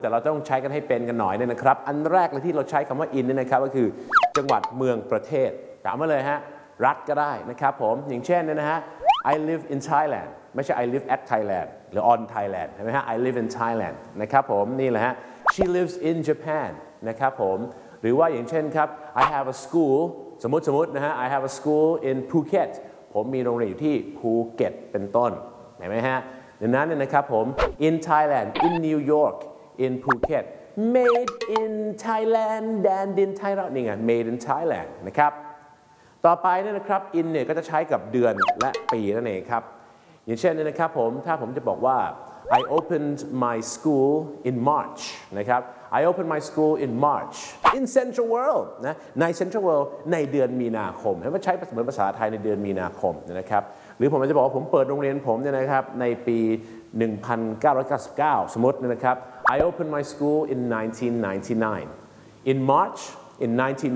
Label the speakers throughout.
Speaker 1: แต่เราต้องใช้กันให้เป็นกันหน่อยเนี่ยนะครับอันแรกเลยที่เราใช้คำว่า in เนี่ยนะครับก็คือจังหวัดเมืองประเทศจำมาเลยฮะรัฐก็ได้นะครับผมอย่างเช่นเนี่ยนะฮะ I live in Thailand ไม่ใช่ I live at Thailand หรือ on Thailand ใช่ไหมฮะ I live in Thailand นะครับผมนี่แหละฮะ She lives in Japan นะครับผมหรือว่าอย่างเช่นครับ I have a school สมมตินะฮะ I have a school in Phuket ผมมีโรงเรียนอยู่ที่ภูเก็ตเป็นต้นเห็นไหมฮะดังนั้นเนี่ยนะครับผม in Thailand in New York in Phuket made in Thailand and in Thailand นี่ไง made in Thailand นะครับต่อไปเนี่ยนะครับ in เนี่ยก็จะใช้กับเดือนและปีนั่นเองครับอย่างเช่นเนี่ยนะครับผมถ้าผมจะบอกว่า I opened my school in March นะครับ I opened my school in March in Central World นะใน Central World ในเดือนมีนาคมให้มันใช้เหมือนภาษาไทยในเดือนมีนาคมนะครับหรือผมจะบอกว่าผมเปิดโรงเรียนผมเนี่ยนะครับในปี 1999 สมมตินะครับ I opened my school in 1999 in March in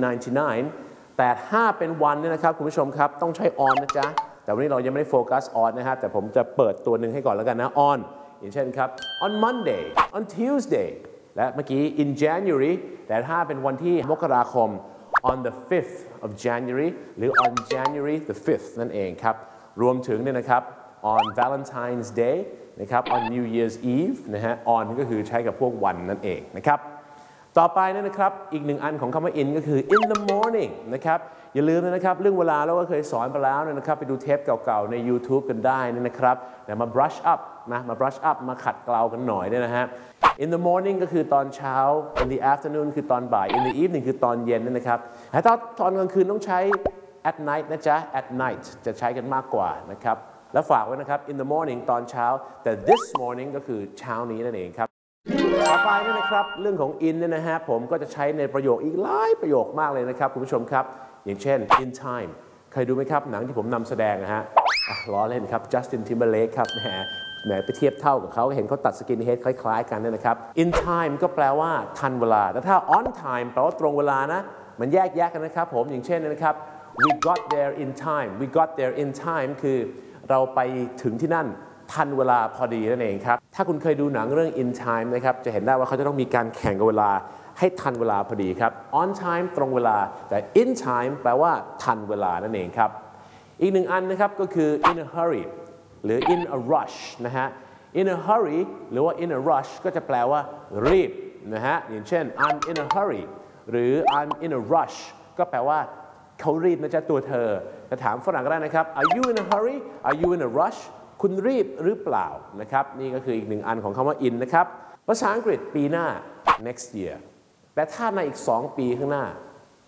Speaker 1: 1999 แต่ถ้าเป็นวันเนี่ยนะครับคุณผู้ชมครับต้องใช้ on นะจ๊ะแต่วันนี้เรายังไม่ได้โฟกัส on นะฮะแต่ผมจะเปิดตัวหนึ่งให้ก่อนแล้วกันนะ on อย่างเช่นครับ on Monday on Tuesday และเมื่อกี้ in January แต่ถ้าเป็นวันที่มกราคม on the 5th of January หรือ on January the 5th นั่นเองครับรวมถึงเนี่ยนะครับ on Valentine's Day นะครับ on New Year's Eve นะฮะ on ก็คือใช้กับพวกวันนั่นเองนะครับต่อไปนะครับอีกหนึ่งอันของคำว่า in ก็คือ in the morning นะครับอย่าลืมนะครับเรื่องเวลาเราก็เคยสอนไปแล้วนะครับไปดูเทปเก่าๆใน YouTube กันได้นะครับแต่มา brush up นะมา brush up มาขัดเกลากันหน่อยเนี่ยนะฮะ in the morning ก็คือตอนเช้า in the afternoon คือตอนบ่าย in the evening คือตอนเย็นนะครับแต่ตอนกลางคืนต้องใช้ at night นะจ๊ะ at night จะใช้กันมากกว่านะครับแล้วฝากไว้นะครับ in the morning ตอนเช้าแต่ this morning ก็คือเช้านี้นั่นเองครับต่อไปนี่นะครับเรื่องของ in เนี่ยนะฮะผมก็จะใช้ในประโยคอีกหลายประโยคมากเลยนะครับคุณผู้ชมครับอย่างเช่น in time เคยดูไหมครับหนังที่ผมนำแสดงนะฮะล้อเล่นครับ Justin Timberlake ครับแหมไปเทียบเท่ากับเขาเห็นเขาตัดสกินเฮดคล้ายๆกันเนี่ยนะครับ in time ก็แปลว่าทันเวลาแต่ถ้า on time แปลว่าตรงเวลานะมันแยกกันนะครับผมอย่างเช่นนะครับ we got there in time we got there in time คือเราไปถึงที่นั่นทันเวลาพอดีนั่นเองครับถ้าคุณเคยดูหนังเรื่อง in time นะครับจะเห็นได้ว่าเขาจะต้องมีการแข่งกับเวลาให้ทันเวลาพอดีครับ on time ตรงเวลาแต่ in time แปลว่าทันเวลานั่นเองครับอีกหนึ่งอันนะครับก็คือ in a hurry หรือ in a rush นะฮะ in a hurry หรือว่า in a rush ก็จะแปลว่ารีบนะฮะอย่างเช่น I'm in a hurry หรือ I'm in a rush ก็แปลว่าเขารีบนะจ๊ะตัวเธอจะถามฝรั่งก็ได้นะครับ Are you in a hurry Are you in a rush คุณรีบหรือเปล่านะครับนี่ก็คืออีกหนึ่งอันของคำว่า in นะครับภาษาอังกฤษปีหน้า next year แต่ถ้าในอีก2ปีข้างหน้า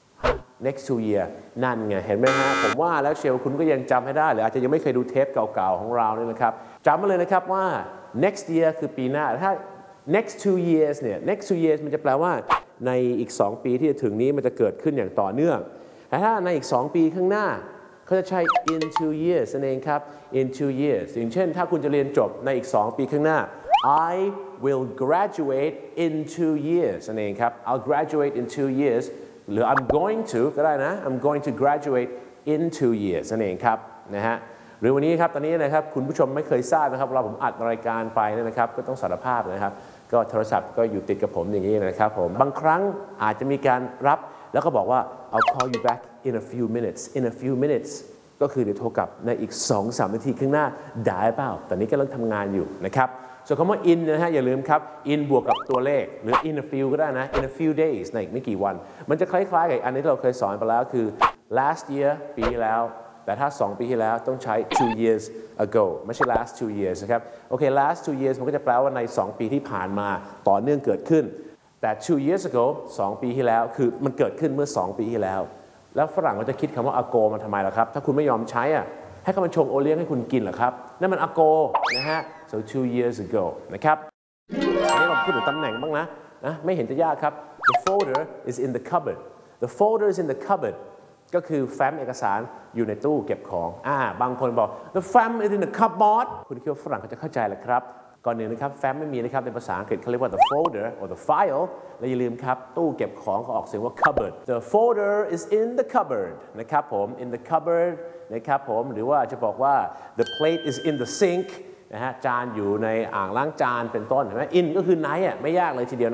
Speaker 1: next 2 year นั่นไงเห็นไหมฮะผมว่าแล้วเชียวคุณก็ยังจำให้ได้หรืออาจจะยังไม่เคยดูเทปเก่าๆของเราเนี่ยนะครับจำมาเลยนะครับว่า next year คือปีหน้าถ้า next 2 years เนี่ย next 2 years มันจะแปลว่าในอีก2ปีที่จะถึงนี้มันจะเกิดขึ้นอย่างต่อเนื่องแต่ถ้าในอีก2ปีข้างหน้าเขาจะใช้ in 2 years นั่นเองครับ in 2 years อย่างเช่นถ้าคุณจะเรียนจบในอีก2ปีข้างหน้า I will graduate in 2 years นั่นเองครับ I'll graduate in 2 years หรือ I'm going to ก็ได้นะ I'm going to graduate in 2 years นั่นเองครับนะฮะหรือวันนี้ครับตอนนี้นะครับคุณผู้ชมไม่เคยทราบนะครับเราผมอัดรายการไปนะครับก็ต้องสารภาพนะครับก็โทรศัพท์ก็อยู่ติดกับผมอย่างนี้นะครับผมบางครั้งอาจจะมีการรับแล้วก็บอกว่า I'll call you back in a few minutes in a few minutes ก็คือเดี๋ยวโทรกลับในอีก 2-3 นาทีข้างหน้าได้เปล่าตอนนี้กำลังทำงานอยู่นะครับส่วนคำว่า in นะฮะอย่าลืมครับ in บวกกับตัวเลขหรือ in a few ก็ได้นะ in a few days ในอีกไม่กี่วันมันจะคล้ายๆกับอันนี้ที่เราเคยสอนไปแล้วคือ last year ปีที่แล้วแต่ถ้า2ปีที่แล้วต้องใช้ 2 years ago ไม่ใช่ last 2 years นะครับโอเค last 2 years มันก็จะแปลว่าใน2ปีที่ผ่านมาต่อเนื่องเกิดขึ้นแต่ 2 years ago 2 ปีที่แล้วคือมันเกิดขึ้นเมื่อ2ปีที่แล้วแล้วฝรั่งก็จะคิดคำว่า ago มันทำไมล่ะครับถ้าคุณไม่ยอมใช้ให้เขามาชงโอเลี้ยงให้คุณกินเหรอครับนั่นมัน ago นะฮะ so 2 years ago นะครับอันนี้เราพูดถึงตำแหน่งบ้างนะไม่เห็นจะยากครับ the folder is in the cupboard the folder is in the cupboard ก็คือแฟ้มเอกสารอยู่ในตู้เก็บของบางคนบอก the fam is in the cupboard คุณคิดว่าฝรั่งเขาจะเข้าใจหรือครับก่อนหนึ่งนะครับแฟ้มไม่มีนะครับในภาษาอังกฤษเขาเรียกว่า the folder or the file และอย่าลืมครับตู้เก็บของเขาออกเสียงว่า cupboard the folder is in the cupboard นะครับผม in the cupboard นะครับผมหรือว่าจะบอกว่า the plate is in the sink นะฮะจานอยู่ในอ่างล้างจานเป็นต้นเห็นไหม in ก็คือไหนไม่ยากเลยทีเดียว